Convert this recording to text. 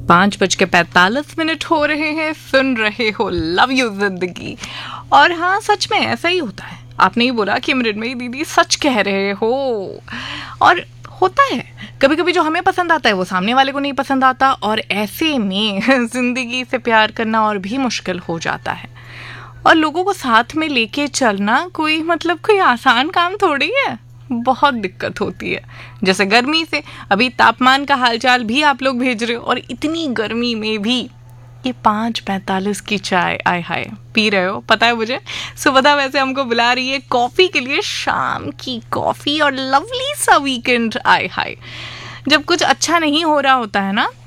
5:45 हो रहे हैं, सुन रहे हो लव यू जिंदगी। और हाँ, सच में ऐसा ही होता है। आपने ही बोला कि मृण्मयी दीदी सच कह रहे हो। और होता है कभी कभी जो हमें पसंद आता है वो सामने वाले को नहीं पसंद आता, और ऐसे में जिंदगी से प्यार करना और भी मुश्किल हो जाता है। और लोगों को साथ में लेके चलना कोई आसान काम थोड़ी है, बहुत दिक्कत होती है। जैसे गर्मी से, अभी तापमान का हालचाल भी आप लोग भेज रहे हो, और इतनी गर्मी में भी ये 5:45 की चाय, आय हाय, पी रहे हो। पता है मुझे सुबह वैसे हमको बुला रही है कॉफ़ी के लिए, शाम की कॉफ़ी और लवली सा वीकेंड। आय हाय, जब कुछ अच्छा नहीं हो रहा होता है ना,